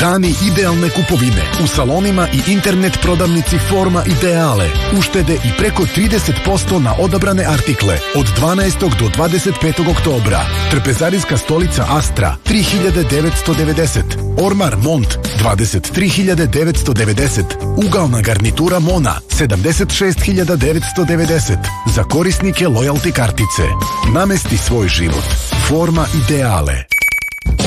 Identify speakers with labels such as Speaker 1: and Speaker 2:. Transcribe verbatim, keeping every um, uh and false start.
Speaker 1: Dani idealne kupovine u salonima i internet prodavnici Forma Ideale. Uštede i preko trideset posto na odabrane artikle od dvanaestog do dvadeset petog oktobra. Trpezarijska stolica Astra tri hiljade devetsto devedeset, ormar Mont dvadeset tri hiljade devetsto devedeset, ugalna garnitura Mona sedamdeset šest hiljada devetsto devedeset za korisnike lojalty kartice. Namesti svoj život. Forma Ideale.